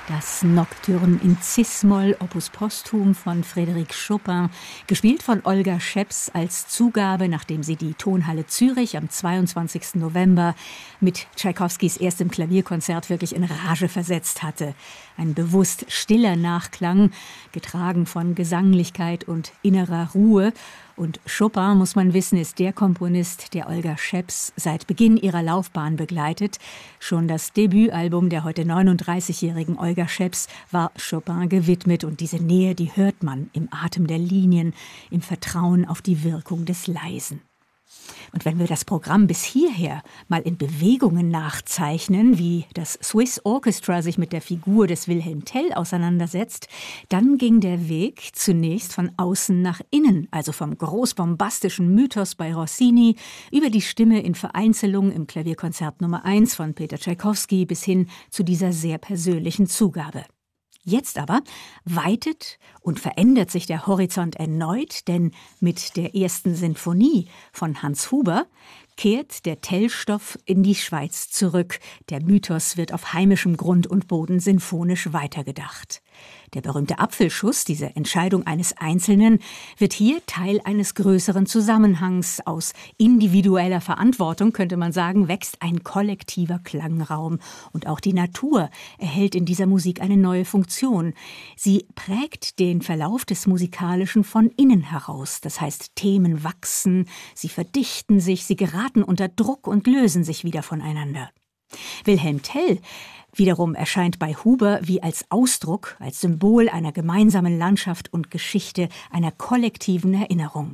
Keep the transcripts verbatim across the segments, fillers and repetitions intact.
Das Nocturne in Cis-Moll, Opus Posthum von Frédéric Chopin, gespielt von Olga Scheps als Zugabe, nachdem sie die Tonhalle Zürich am zweiundzwanzigsten November mit Tschaikowskis erstem Klavierkonzert wirklich in Rage versetzt hatte. Ein bewusst stiller Nachklang, getragen von Gesanglichkeit und innerer Ruhe. Und Chopin, muss man wissen, ist der Komponist, der Olga Scheps seit Beginn ihrer Laufbahn begleitet. Schon das Debütalbum der heute neununddreißigjährigen Olga Scheps war Chopin gewidmet. Und diese Nähe, die hört man im Atem der Linien, im Vertrauen auf die Wirkung des Leisen. Und wenn wir das Programm bis hierher mal in Bewegungen nachzeichnen, wie das Swiss Orchestra sich mit der Figur des Wilhelm Tell auseinandersetzt, dann ging der Weg zunächst von außen nach innen, also vom großbombastischen Mythos bei Rossini über die Stimme in Vereinzelung im Klavierkonzert Nummer eins von Peter Tschaikowski bis hin zu dieser sehr persönlichen Zugabe. Jetzt aber weitet und verändert sich der Horizont erneut, denn mit der ersten Sinfonie von Hans Huber kehrt der Tell-Stoff in die Schweiz zurück. Der Mythos wird auf heimischem Grund und Boden sinfonisch weitergedacht. Der berühmte Apfelschuss, diese Entscheidung eines Einzelnen, wird hier Teil eines größeren Zusammenhangs. Aus individueller Verantwortung, könnte man sagen, wächst ein kollektiver Klangraum. Und auch die Natur erhält in dieser Musik eine neue Funktion. Sie prägt den Verlauf des Musikalischen von innen heraus. Das heißt, Themen wachsen, sie verdichten sich, sie geraten unter Druck und lösen sich wieder voneinander. Wilhelm Tell wiederum erscheint bei Huber wie als Ausdruck, als Symbol einer gemeinsamen Landschaft und Geschichte, einer kollektiven Erinnerung.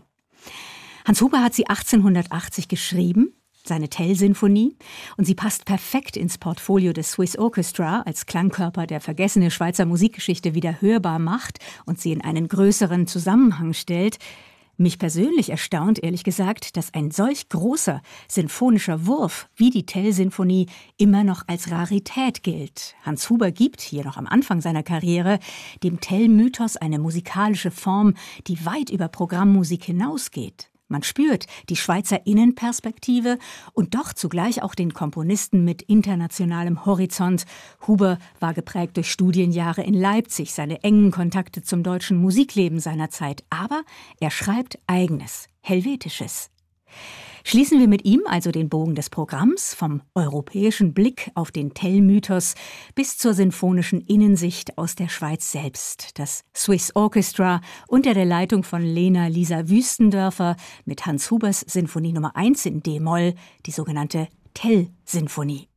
Hans Huber hat sie achtzehnhundertachtzig geschrieben, seine Tell-Sinfonie, und sie passt perfekt ins Portfolio des Swiss Orchestra als Klangkörper, der vergessene Schweizer Musikgeschichte wieder hörbar macht und sie in einen größeren Zusammenhang stellt. Mich persönlich erstaunt, ehrlich gesagt, dass ein solch großer sinfonischer Wurf wie die Tell-Sinfonie immer noch als Rarität gilt. Hans Huber gibt, hier noch am Anfang seiner Karriere, dem Tell-Mythos eine musikalische Form, die weit über Programmmusik hinausgeht. Man spürt die Schweizer Innenperspektive und doch zugleich auch den Komponisten mit internationalem Horizont. Huber war geprägt durch Studienjahre in Leipzig, seine engen Kontakte zum deutschen Musikleben seiner Zeit. Aber er schreibt Eigenes, Helvetisches. Schließen wir mit ihm also den Bogen des Programms vom europäischen Blick auf den Tell-Mythos bis zur sinfonischen Innensicht aus der Schweiz selbst. Das Swiss Orchestra unter der Leitung von Lena Lisa Wüstendörfer mit Hans Hubers Sinfonie Nummer eins in D-Moll, die sogenannte Tell-Sinfonie.